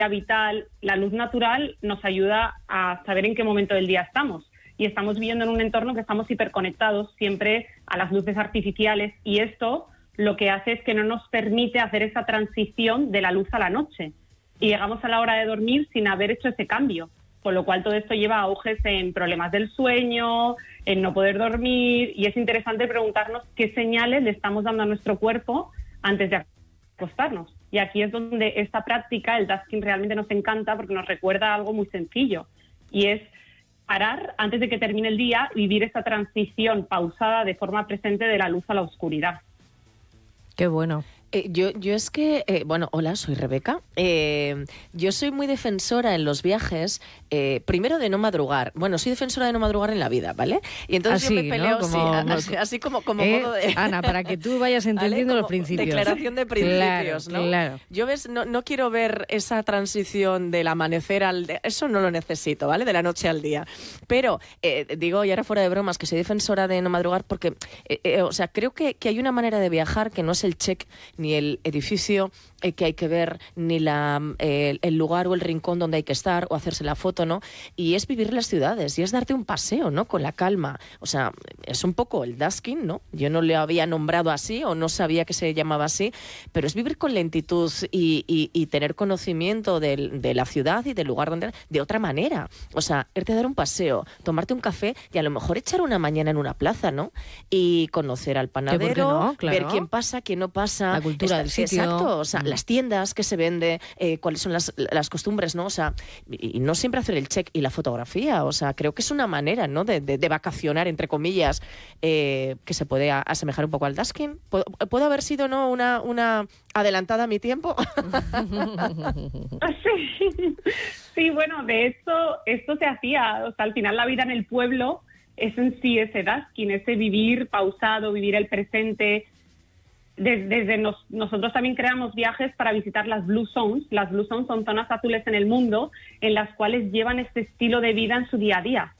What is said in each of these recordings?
vital, la luz natural nos ayuda a saber en qué momento del día estamos. Y estamos viviendo en un entorno que estamos hiperconectados siempre a las luces artificiales, y esto lo que hace es que no nos permite hacer esa transición de la luz a la noche. Y llegamos a la hora de dormir sin haber hecho ese cambio. Con lo cual todo esto lleva a auges en problemas del sueño, en no poder dormir, y es interesante preguntarnos qué señales le estamos dando a nuestro cuerpo antes de acostarnos. Y aquí es donde esta práctica, el tasking, realmente nos encanta, porque nos recuerda algo muy sencillo, y es parar antes de que termine el día, vivir esta transición pausada de forma presente de la luz a la oscuridad. Qué bueno. Yo es que, hola, soy Rebeca. Yo soy muy defensora en los viajes, primero de no madrugar. Bueno, soy defensora de no madrugar en la vida, ¿vale? Y entonces yo me peleo, ¿no? así como modo de... Ana, para que tú vayas entendiendo, ¿vale? Los principios. Declaración de principios, claro, ¿no? Claro. Yo no quiero ver esa transición del amanecer al... Eso no lo necesito, ¿vale? De la noche al día. Pero, digo, y ahora fuera de bromas, que soy defensora de no madrugar porque, creo que hay una manera de viajar que no es el check ni el edificio que hay que ver, ni el lugar o el rincón donde hay que estar o hacerse la foto, ¿no? Y es vivir las ciudades y es darte un paseo, ¿no? Con la calma. O sea, es un poco el dasking, ¿no? Yo no le había nombrado así o no sabía que se llamaba así, pero es vivir con lentitud y tener conocimiento de la ciudad y del lugar donde... de otra manera. O sea, irte a dar un paseo, tomarte un café y a lo mejor echar una mañana en una plaza, ¿no? Y conocer al panadero, no? Claro. Ver quién pasa, quién no pasa... La cultura del sitio. Exacto, o sea, las tiendas que se vende, cuáles son las costumbres, ¿no? O sea, y no siempre hacer el check y la fotografía, o sea, creo que es una manera, ¿no? De vacacionar, entre comillas, que se puede asemejar un poco al dasking. ¿Puede haber sido, no, una adelantada a mi tiempo? Sí, bueno, de esto se hacía, o sea, al final la vida en el pueblo es en sí ese dasking, ese vivir pausado, vivir el presente. Nosotros también creamos viajes para visitar las Blue Zones. Las Blue Zones son zonas azules en el mundo en las cuales llevan este estilo de vida en su día a día.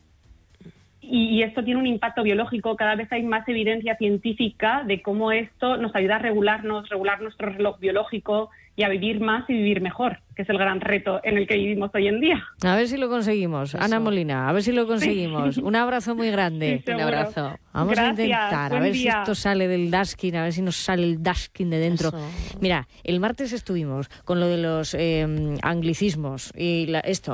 Y esto tiene un impacto biológico. Cada vez hay más evidencia científica de cómo esto nos ayuda a regular nuestro reloj biológico y a vivir más y vivir mejor, que es el gran reto en el que vivimos hoy en día. A ver si lo conseguimos. Eso. Ana Molina, a ver si lo conseguimos. Sí. Un abrazo muy grande. Sí, un abrazo. Vamos a intentar, a ver si esto sale del dasking, a ver si nos sale el dasking de dentro. Eso. Mira, el martes estuvimos con lo de los anglicismos y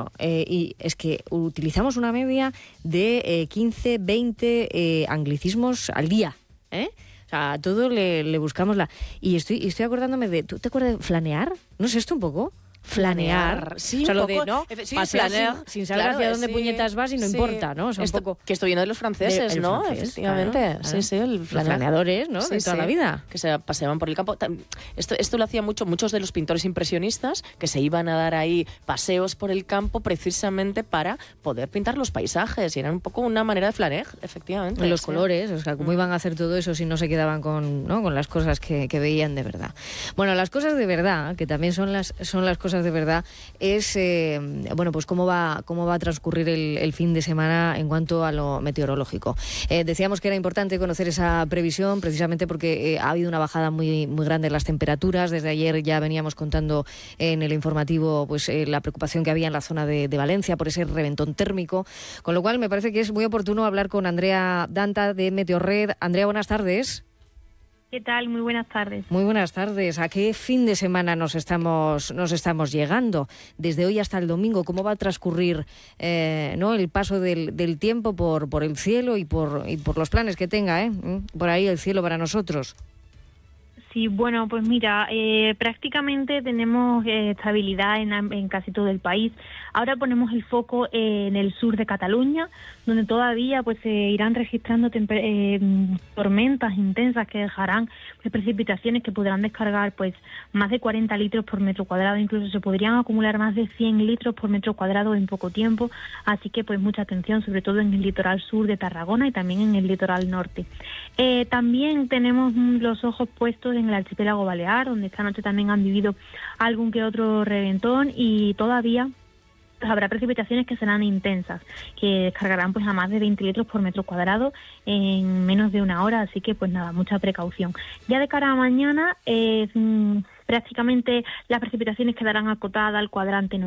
y es que utilizamos una media de 15, 20 anglicismos al día, ¿eh? O sea, a todo le buscamos la... Y estoy acordándome de... ¿Tú te acuerdas de flanear? ¿No es esto un poco? Flanear. Sí, o sea, un lo poco, de, ¿no? Sí, pasear flanear, sin saber hacia dónde puñetas vas y no importa, ¿no? O sea, un poco... Que esto viene de los franceses, ¿no? Francés, efectivamente. Claro. Sí, el los flaneadores, ¿no? Sí, de toda la vida. Que se paseaban por el campo. Esto lo hacían muchos de los pintores impresionistas, que se iban a dar ahí paseos por el campo precisamente para poder pintar los paisajes. Y era un poco una manera de flanear, efectivamente. Los colores, o sea, cómo iban a hacer todo eso si no se quedaban con las cosas que veían de verdad. Bueno, las cosas de verdad, que también son las cosas de verdad, es pues cómo va a transcurrir el fin de semana en cuanto a lo meteorológico. Decíamos que era importante conocer esa previsión precisamente porque ha habido una bajada muy, muy grande en las temperaturas. Desde ayer ya veníamos contando en el informativo pues la preocupación que había en la zona de Valencia por ese reventón térmico, con lo cual me parece que es muy oportuno hablar con Andrea Danta de Meteorred. Andrea, buenas tardes. ¿Qué tal? Muy buenas tardes. Muy buenas tardes. ¿A qué fin de semana nos estamos llegando? Desde hoy hasta el domingo, ¿cómo va a transcurrir el paso del tiempo por el cielo y por los planes que tenga por ahí el cielo para nosotros? Sí, bueno, pues mira, prácticamente tenemos estabilidad en casi todo el país. Ahora ponemos el foco en el sur de Cataluña, donde todavía pues se irán registrando tormentas intensas que dejarán precipitaciones que podrán descargar pues más de 40 litros por metro cuadrado, incluso se podrían acumular más de 100 litros por metro cuadrado en poco tiempo, así que pues mucha atención, sobre todo en el litoral sur de Tarragona y también en el litoral norte. También tenemos los ojos puestos en el archipiélago balear, donde esta noche también han vivido algún que otro reventón y todavía habrá precipitaciones que serán intensas, que descargarán pues a más de 20 litros por metro cuadrado en menos de una hora, así que pues nada, mucha precaución. Ya de cara a mañana prácticamente las precipitaciones quedarán acotadas al cuadrante